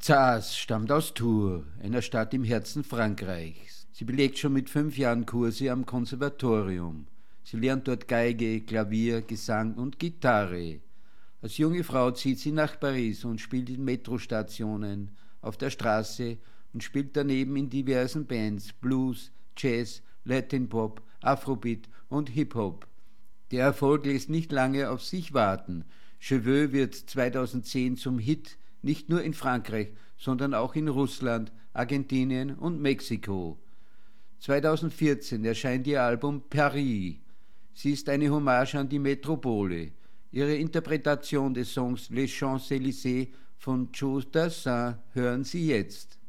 Zas stammt aus Tours, einer Stadt im Herzen Frankreichs. Sie belegt schon mit 5 Jahren Kurse am Konservatorium. Sie lernt dort Geige, Klavier, Gesang und Gitarre. Als junge Frau zieht sie nach Paris und spielt in Metrostationen, auf der Straße und spielt daneben in diversen Bands Blues, Jazz, Latin Pop, Afrobeat und Hip-Hop. Der Erfolg lässt nicht lange auf sich warten. Je veux wird 2010 zum Hit, nicht nur in Frankreich, sondern auch in Russland, Argentinien und Mexiko. 2014 erscheint ihr Album Paris. Sie ist eine Hommage an die Metropole. Ihre Interpretation des Songs Les Champs-Élysées von Joe Dassin hören Sie jetzt.